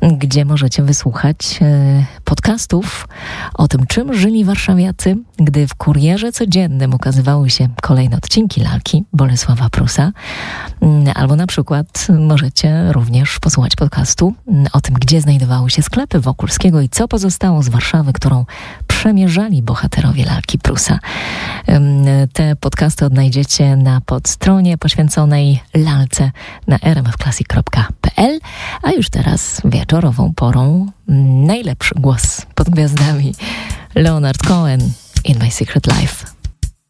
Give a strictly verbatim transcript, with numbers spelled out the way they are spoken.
gdzie możecie wysłuchać podcastów o tym, czym żyli warszawiacy, gdy w Kurierze Codziennym ukazywały się kolejne odcinki lalki Bolesława Prusa. Albo na przykład możecie również posłuchać podcastu o tym, gdzie znajdowały się sklepy Wokulskiego i co pozostało z Warszawy, którą przemierzali bohaterowie lalki Prusa. Te podcasty odnajdziecie na podstronie poświęconej lalce na r m f classic kropka p l, a już teraz wieczorową porą najlepszy głos pod gwiazdami Leonard Cohen in My Secret Life.